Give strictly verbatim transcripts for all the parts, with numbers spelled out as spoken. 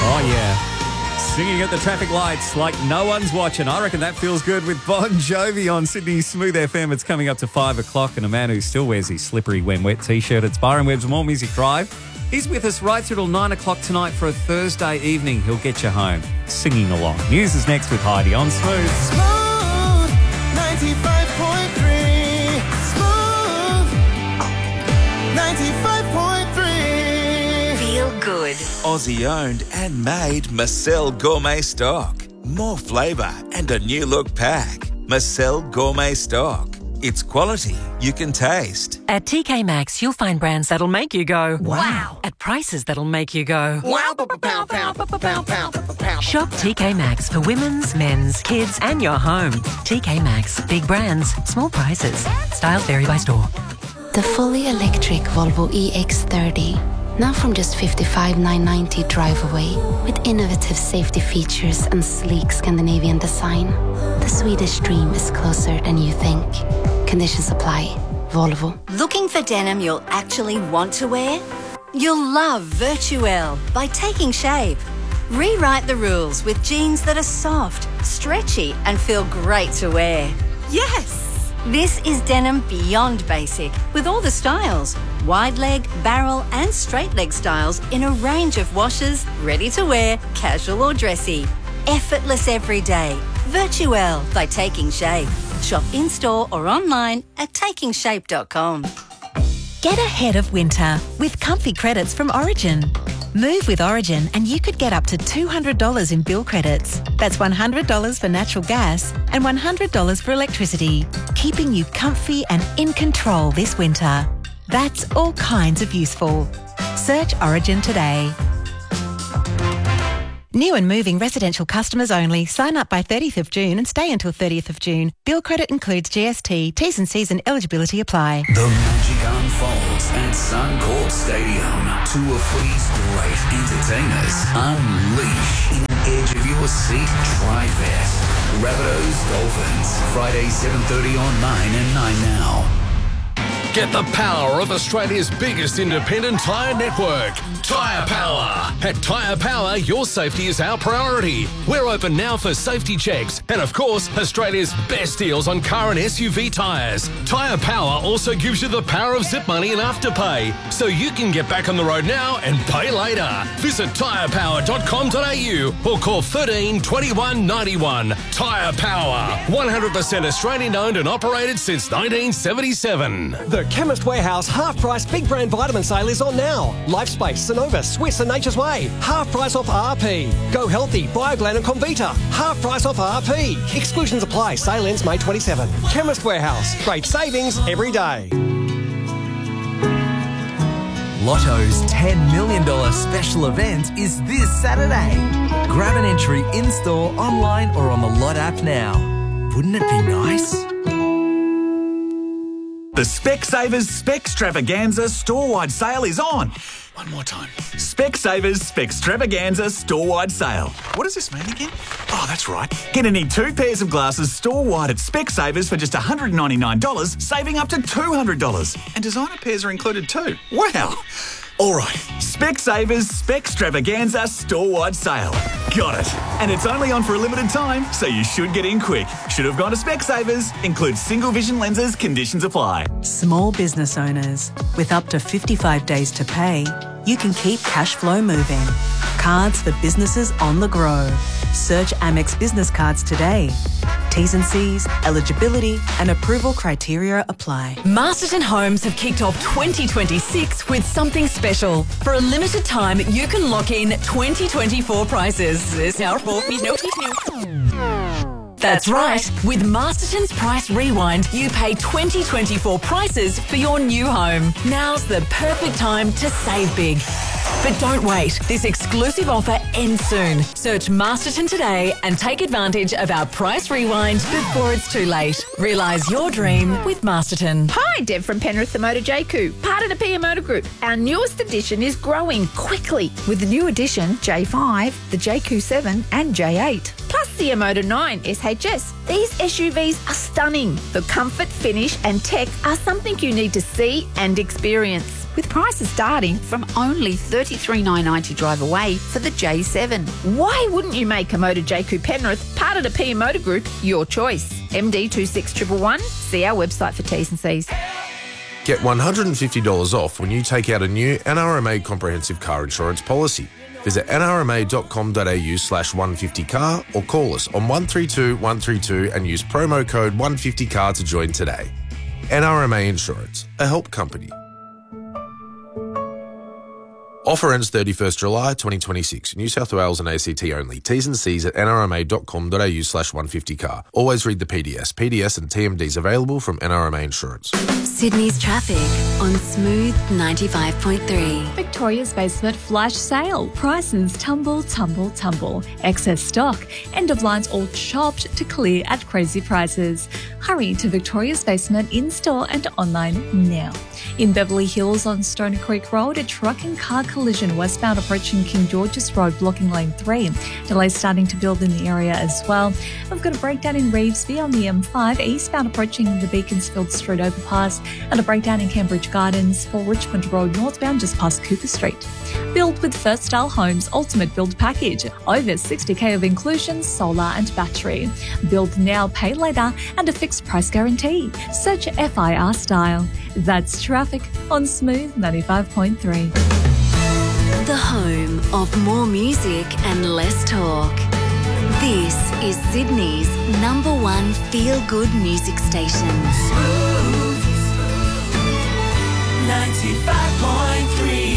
Oh, yeah. Singing at the traffic lights like no one's watching. I reckon that feels good with Bon Jovi on Sydney's Smooth F M. It's coming up to five o'clock, and a man who still wears his slippery when wet T-shirt. It's Byron Webb's More Music Drive. He's with us right through till nine o'clock tonight for a Thursday evening. He'll get you home singing along. News is next with Heidi on Smooth. Smooth ninety-five point three. Smooth ninety-five point three. Feel good. Aussie owned and made Marcel Gourmet Stock. More flavour and a new look pack. Marcel Gourmet Stock. It's quality you can taste. At T K Maxx, you'll find brands that'll make you go, Wow. at prices that'll make you go. Wow, pow, pow, pow, pow, pow, pow. Shop T K Maxx for women's, men's, kids, and your home. T K Maxx. Big brands, small prices. Styles vary by store. The fully electric Volvo E X thirty. Now from just fifty-five thousand nine hundred ninety drive away, with innovative safety features and sleek Scandinavian design. The Swedish dream is closer than you think. Conditions apply. Volvo. Looking for denim you'll actually want to wear? You'll love Virtuelle by Taking Shape. Rewrite the rules with jeans that are soft, stretchy, and feel great to wear. Yes! This is denim beyond basic, with all the styles. Wide leg, barrel, and straight leg styles in a range of washes, ready to wear, casual or dressy. Effortless every day. Virtuelle by Taking Shape. Shop in-store or online at taking shape dot com. Get ahead of winter with comfy credits from Origin. Move with Origin and you could get up to two hundred dollars in bill credits. That's one hundred dollars for natural gas and one hundred dollars for electricity, keeping you comfy and in control this winter. That's all kinds of useful. Search Origin today. New and moving residential customers only. Sign up by thirtieth of June and stay until thirtieth of June. Bill credit includes G S T. T's and C's and eligibility apply. The magic unfolds at Suncorp Stadium. Two of footy's great entertainers unleash in edge of your seat tri-fest. Rabbitohs Dolphins. Friday seven thirty on nine and nine now. Get the power of Australia's biggest independent tyre network, Tyre Power. At Tyre Power, your safety is our priority. We're open now for safety checks and, of course, Australia's best deals on car and S U V tyres. Tyre Power also gives you the power of zip money and afterpay, so you can get back on the road now and pay later. Visit tyre power dot com dot a u or call thirteen twenty-one ninety-one. Tyre Power, one hundred percent Australian owned and operated since nineteen seventy-seven. The Chemist Warehouse half-price big brand vitamin sale is on now. Lifespace, Sonova, Swiss and Nature's Way. Half price off R P. Go Healthy, Bioglan and Comvita. Half price off R P. Exclusions apply. Sale ends May twenty-seventh. Chemist Warehouse. Great savings every day. Lotto's ten million dollars special event is this Saturday. Grab an entry in-store, online or on the Lot app now. Wouldn't it be nice? The Specsavers Specstravaganza store-wide sale is on. One more time. Specsavers Specstravaganza store-wide sale. What does this mean again? Oh, that's right. Get any two pairs of glasses store-wide at Specsavers for just one hundred ninety-nine dollars, saving up to two hundred dollars. And designer pairs are included too. Wow. All right. Specsavers Specstravaganza store-wide sale. Got it. And it's only on for a limited time, so you should get in quick. Should have gone to Specsavers. Includes single vision lenses. Conditions apply. Small business owners, with up to fifty-five days to pay, you can keep cash flow moving. Cards for businesses on the grow. Search Amex Business Cards today. T's and C's, eligibility and approval criteria apply. Masterton Homes have kicked off twenty twenty-six with something special. For a limited time, you can lock in twenty twenty-four prices. This now for That's right. With Masterton's Price Rewind, you pay twenty twenty-four prices for your new home. Now's the perfect time to save big. But don't wait. This exclusive offer ends soon. Search Masterton today and take advantage of our Price Rewind before it's too late. Realise your dream with Masterton. Hi, Deb from Penrith the Motor J Q, part of the P M Motor Group. Our newest edition is growing quickly with the new edition J five, the J Q seven and J eight. Plus the Emoda nine S H S. These S U Vs are stunning. The comfort, finish and tech are something you need to see and experience. with prices starting from only thirty-three thousand nine hundred ninety drive away for the J seven. Why wouldn't you make a Motor J Q Penrith part of the P M Motor Group your choice? M D two six one one one. See our website for T's and C's. Get one hundred fifty dollars off when you take out a new N R M A comprehensive car insurance policy. Visit nrma.com.au slash 150car or call us on one three two one three two and use promo code one fifty car to join today. N R M A Insurance, a help company. Offer ends thirty-first July twenty twenty-six. New South Wales and A C T only. T's and C's at nrma.com.au slash 150car. Always read the P D S. P D S and T M Ds available from N R M A Insurance. Sydney's traffic on Smooth ninety-five point three. Victoria's Basement flash sale. Prices tumble, tumble, tumble. Excess stock. End of lines all chopped to clear at crazy prices. Hurry to Victoria's Basement in-store and online now. In Beverly Hills on Stony Creek Road, a truck and car collision westbound approaching King George's Road, blocking lane three. Delays starting to build in the area as well. We've got a breakdown in Revesby on the M five, eastbound approaching the Beaconsfield Street overpass, and a breakdown in Cambridge Gardens for Richmond Road northbound just past Cooper Street. Build with First Style Homes Ultimate Build Package. Over sixty k of inclusions, solar and battery. Build now, pay later, and a fixed price guarantee. Search F I R Style. That's traffic on Smooth ninety-five point three. The home of more music and less talk. This is Sydney's number one feel-good music station. Smooth ninety-five point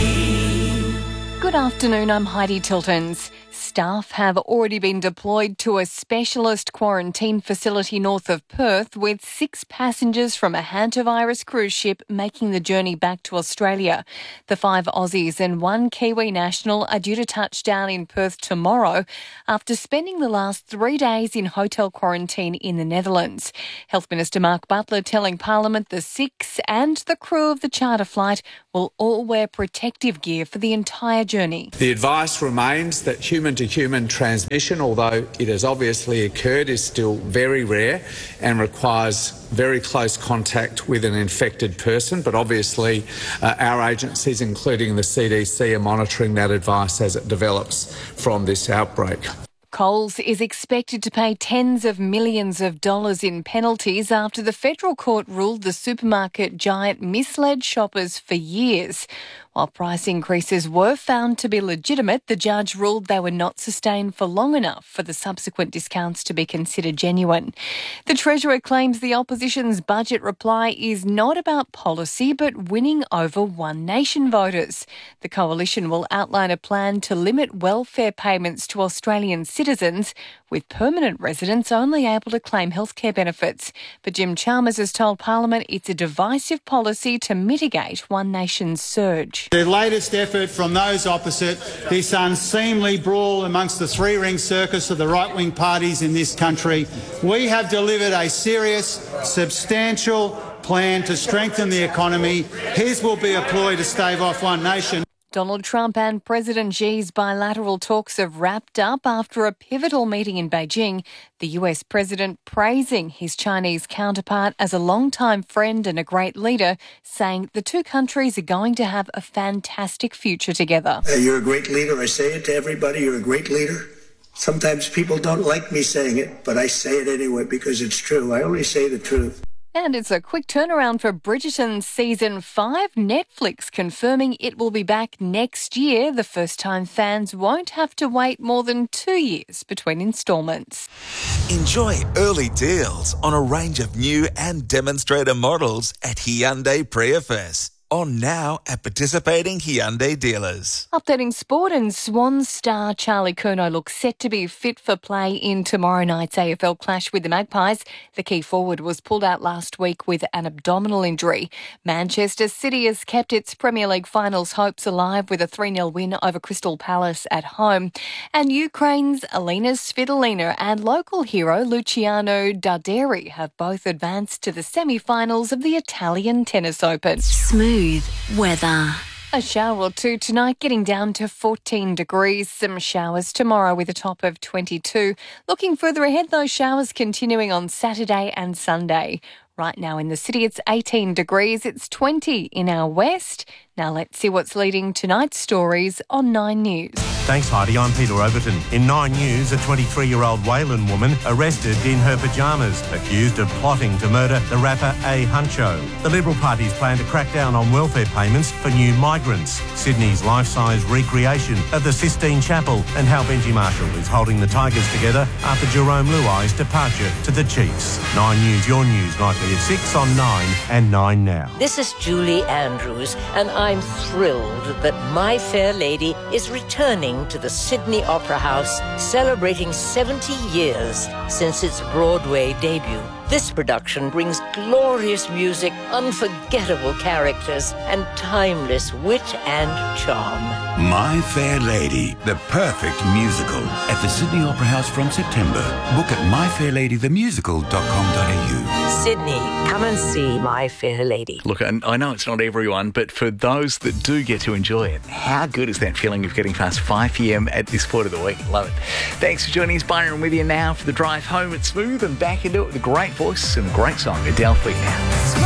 three. Good afternoon, I'm Heidi Tiltons. Staff have already been deployed to a specialist quarantine facility north of Perth, with six passengers from a hantavirus cruise ship making the journey back to Australia. The five Aussies and one Kiwi national are due to touch down in Perth tomorrow after spending the last three days in hotel quarantine in the Netherlands. Health Minister Mark Butler telling Parliament the six and the crew of the charter flight will all wear protective gear for the entire journey. The advice remains that human-to-human transmission, although it has obviously occurred, is still very rare and requires very close contact with an infected person. But obviously uh, our agencies, including the C D C, are monitoring that advice as it develops from this outbreak. Coles is expected to pay tens of millions of dollars in penalties after the federal court ruled the supermarket giant misled shoppers for years. While price increases were found to be legitimate, the judge ruled they were not sustained for long enough for the subsequent discounts to be considered genuine. The Treasurer claims the opposition's budget reply is not about policy but winning over One Nation voters. The coalition will outline a plan to limit welfare payments to Australian citizens, with permanent residents only able to claim healthcare benefits. But Jim Chalmers has told Parliament it's a divisive policy to mitigate One Nation's surge. The latest effort from those opposite this unseemly brawl amongst the three-ring circus of the right-wing parties in this country. We have delivered a serious, substantial plan to strengthen the economy. His will be a ploy to stave off One Nation. Donald Trump and President Xi's bilateral talks have wrapped up after a pivotal meeting in Beijing. The U S president praising his Chinese counterpart as a longtime friend and a great leader, saying the two countries are going to have a fantastic future together. Uh, you're a great leader. I say it to everybody. You're a great leader. Sometimes people don't like me saying it, but I say it anyway because it's true. I only say the truth. And it's a quick turnaround for Bridgerton Season five. Netflix confirming it will be back next year, the first time fans won't have to wait more than two years between instalments. Enjoy early deals on a range of new and demonstrator models at Hyundai Prius. On now at participating Hyundai dealers. Updating sport, and Swans star Charlie Curnow looks set to be fit for play in tomorrow night's A F L clash with the Magpies. The key forward was pulled out last week with an abdominal injury. Manchester City has kept its Premier League finals hopes alive with a three nil win over Crystal Palace at home. And Ukraine's Alina Svitolina and local hero Luciano Darderi have both advanced to the semi-finals of the Italian Tennis Open. Smooth weather. A shower or two tonight, getting down to fourteen degrees. Some showers tomorrow with a top of twenty-two. Looking further ahead, those showers continuing on Saturday and Sunday. Right now in the city, it's eighteen degrees. It's twenty in our west. Now let's see what's leading tonight's stories on Nine News. Thanks, Heidi. I'm Peter Overton. In Nine News, a twenty-three-year-old Wayland woman arrested in her pyjamas, accused of plotting to murder the rapper A. Huncho. The Liberal Party's plan to crack down on welfare payments for new migrants. Sydney's life-size recreation of the Sistine Chapel, and how Benji Marshall is holding the Tigers together after Jerome Luai's departure to the Chiefs. Nine News, your news, nightly at six on Nine and Nine Now. This is Julie Andrews, and I'm thrilled that My Fair Lady is returning to the Sydney Opera House, celebrating seventy years since its Broadway debut. This production brings glorious music, unforgettable characters, and timeless wit and charm. My Fair Lady, the perfect musical, at the Sydney Opera House from September. Book at my fair lady the musical dot com dot a u. Sydney, come and see My Fair Lady. Look, I I know it's not everyone, but for those that do get to enjoy it, how good is that feeling of getting past five p.m. at this point of the week? Love it. Thanks for joining us. Byron with you now for the drive home. It's smooth and back into it with a great voice and a great song. Adele for you now.